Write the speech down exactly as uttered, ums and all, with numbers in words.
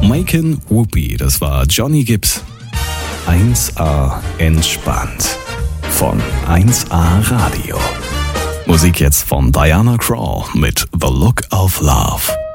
Making Whoopi, das war Johnny Gibbs. eins A entspannt von eins A Radio. Musik jetzt von Diana Krall mit The Look of Love.